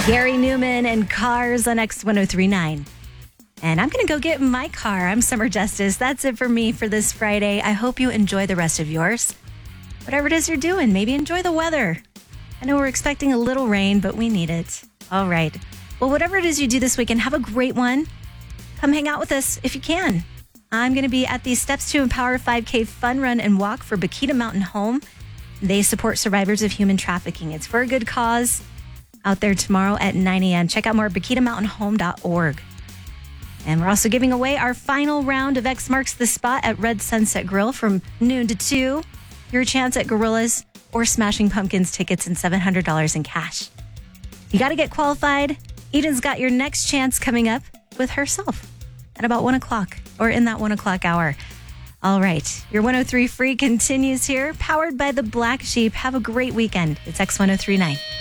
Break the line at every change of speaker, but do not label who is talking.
Gary Newman and Cars on X1039. And I'm going to go get in my car. I'm Summer Justice. That's it for me for this Friday. I hope you enjoy the rest of yours. Whatever it is you're doing, maybe enjoy the weather. I know we're expecting a little rain, but we need it. All right. Well, whatever it is you do this weekend, have a great one. Come hang out with us if you can. I'm going to be at the Steps to Empower 5K Fun Run and Walk for Bakita Mountain Home. They support survivors of human trafficking. It's for a good cause. Out there tomorrow at 9 a.m. Check out more at BakitaMountainHome.org. And we're also giving away our final round of X Marks the Spot at Red Sunset Grill from noon to 2. Your chance at Gorillas or Smashing Pumpkins tickets and $700 in cash. You got to get qualified. Eden's got your next chance coming up with herself at about 1 o'clock or in that 1 o'clock hour. All right. Your 103 Free continues here, powered by the Black Sheep. Have a great weekend. It's X1039.